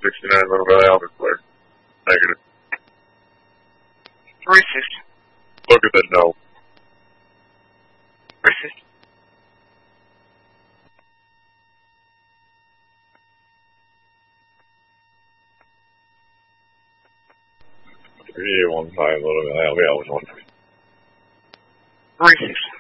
69 Little Valley Alpha Square. Negative. Racist. Look at the note. Racist. Three 1 5 Little Valley Alpha 1. Racist.